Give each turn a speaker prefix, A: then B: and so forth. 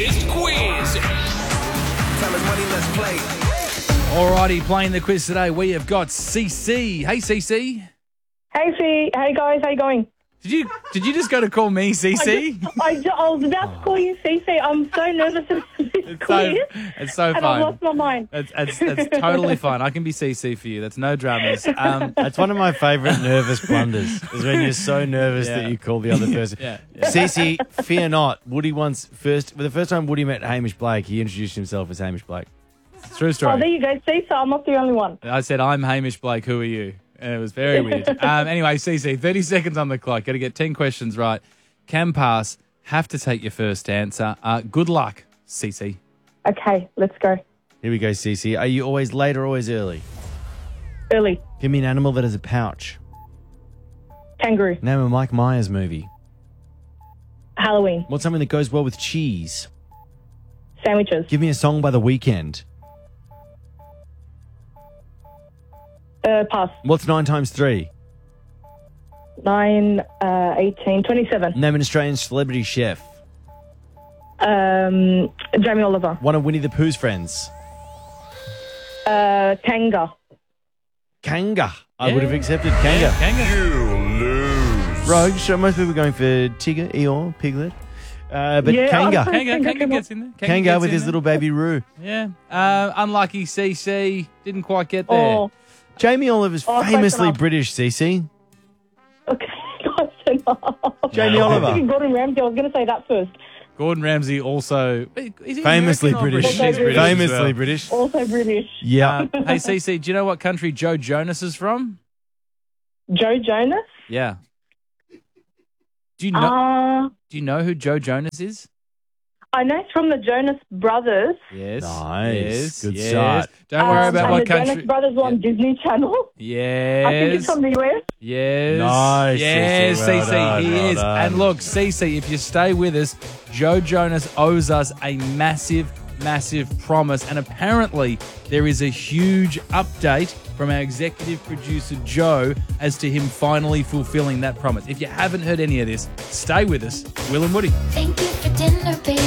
A: biggest quiz.
B: Time is money, let's play.
C: Alrighty, playing the quiz today, we have got CC. Hey, CC.
D: Hey, C. Hey, guys. How you going?
C: Did you just go to call me CC?
D: I was about to call you CC. I'm so nervous about this quiz.
C: It's so
D: and
C: fun.
D: I lost my mind.
C: It's totally fine. I can be CC for you. That's no dramas.
E: That's one of my favourite nervous blunders, is when you're so nervous
C: Yeah.
E: that you call the other person.
C: Yeah.
E: Cece, fear not. Woody the first time Woody met Hamish Blake, he introduced himself as Hamish Blake.
C: True
D: Oh,
C: story.
D: there you go, C. So I'm not the only one.
C: I said, I'm Hamish Blake. Who are you? And it was very weird. Anyway, CC, 30 seconds on the clock. Got to get 10 questions right. Can pass. Have to take your first answer. Good luck, CC.
D: Okay, let's go.
E: Here we go, Cece. Are you always late or always early?
D: Early.
E: Give me an animal that has a pouch.
D: Kangaroo.
E: Name a Mike Myers movie.
D: Halloween.
E: What's something that goes well with cheese?
D: Sandwiches.
E: Give me a song by The Weeknd.
D: Pass.
E: What's 9 times 3?
D: 9, 18, 27.
E: Name an Australian celebrity chef.
D: Jamie Oliver.
E: One of Winnie the Pooh's friends.
D: Kanga.
E: Kanga. I would have accepted Kanga.
C: Kanga.
E: Rogue, so most people are going for Tigger, Eeyore, Piglet. But
D: Yeah,
E: Kanga.
C: Kanga gets in there.
E: Kanga
C: gets
E: with
C: in
E: his
C: there.
E: little baby Roo.
C: Yeah. Unlucky CC. Didn't quite get there.
D: Oh,
E: Jamie Oliver's
D: Oh, close
E: famously
D: enough.
E: British, Cece.
D: okay. Close enough.
E: Jamie
D: I was
E: Oliver.
D: thinking Gordon Ramsay. I was going to say that first.
C: Gordon Ramsay also... Is he
E: Famously
C: American or
E: British.
C: He's British as
E: Famously
C: well.
E: British.
D: Also British.
E: Yeah.
C: Hey, CC, do you know what country Joe Jonas is from?
D: Joe Jonas.
C: Yeah. Do you know who Joe Jonas is?
D: I know it's from the Jonas Brothers.
C: Yes.
E: Nice. Good
C: yes.
E: start.
C: Don't worry about
D: and
C: what
D: the
C: country.
D: Jonas Brothers were on Disney Channel.
C: Yes.
D: I think it's from the US.
C: Yes.
E: Nice,
C: Yes,
E: Cece. Well
C: CC,
E: done,
C: he
E: well
C: is.
E: done.
C: And look, CC, if you stay with us, Joe Jonas owes us a massive promise. And apparently there is a huge update from our executive producer, Joe, as to him finally fulfilling that promise. If you haven't heard any of this, stay with us. Will and Woody.
F: Thank you for dinner, baby.